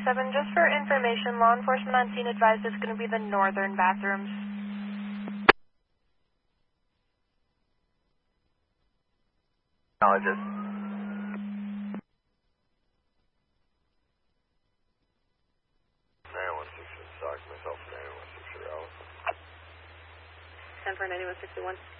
7, just for information, law enforcement on scene advised it's going to be the northern bathrooms. Acknowledges. 10 for 9161.